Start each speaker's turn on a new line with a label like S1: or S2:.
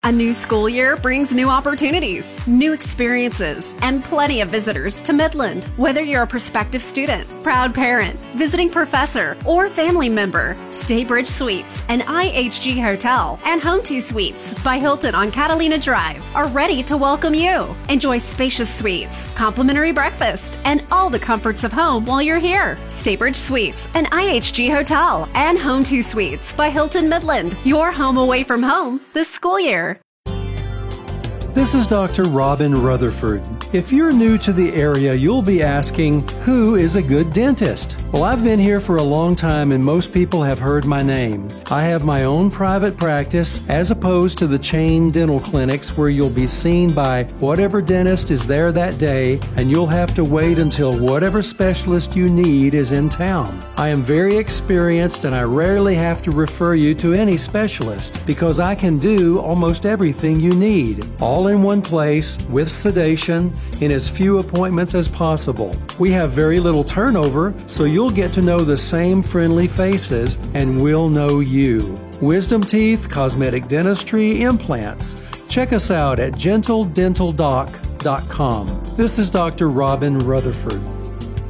S1: A new school year brings new opportunities, new experiences, and plenty of visitors to Midland. Whether you're a prospective student, proud parent, visiting professor, or family member, Staybridge Suites, an IHG hotel, and Home2 Suites by Hilton on Catalina Drive are ready to welcome you. Enjoy spacious suites, complimentary breakfast, and all the comforts of home while you're here. Staybridge Suites, an IHG hotel, and Home2 Suites by Hilton Midland, your home away from home this school year.
S2: This is Dr. Robin Rutherford. If you're new to the area, you'll be asking, who is a good dentist? Well, I've been here for a long time and most people have heard my name. I have my own private practice as opposed to the chain dental clinics where you'll be seen by whatever dentist is there that day and you'll have to wait until whatever specialist you need is in town. I am very experienced and I rarely have to refer you to any specialist because I can do almost everything you need, all in one place with sedation in as few appointments as possible. We have very little turnover, so you'll get to know the same friendly faces and we'll know you. Wisdom teeth, cosmetic dentistry, implants. Check us out at gentledentaldoc.com. This is Dr. Robin Rutherford.